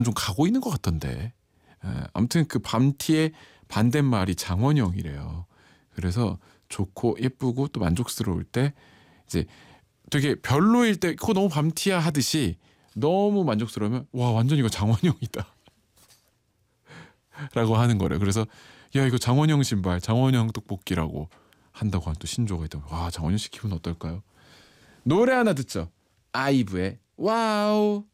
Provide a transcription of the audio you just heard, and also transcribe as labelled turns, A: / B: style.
A: 좀 가고 있는 것 같던데. 아무튼 그 밤티의 반대말이 장원영이래요. 그래서 좋고 예쁘고 또 만족스러울 때 이제 되게 별로일 때 그거 너무 밤티야 하듯이 너무 만족스러우면 와 완전 이거 장원영이다 라고 하는 거래요. 그래서 야 이거 장원영 신발 장원영 떡볶이라고 한다고 하는 또 신조어가 있다고. 와 장원영 씨 기분 어떨까요? 노래 하나 듣죠. 아이브의 와우.